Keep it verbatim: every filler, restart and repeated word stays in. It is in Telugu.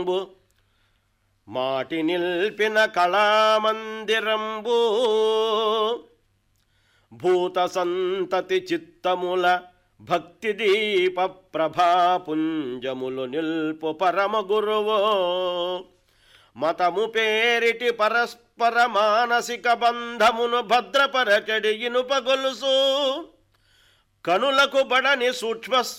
మందిరంబు మాటి నిల్పిన కళామందిరంబు భూత సంతతి చిత్తముల భక్తి దీప ప్రభాపుంజములు నిల్పు పరమ గురువో మతము పేరిటి పరస్పర మానసిక బంధమును భద్రపరచడి ఇనుప గొలుసు కనులకు బడని సూక్ష్మ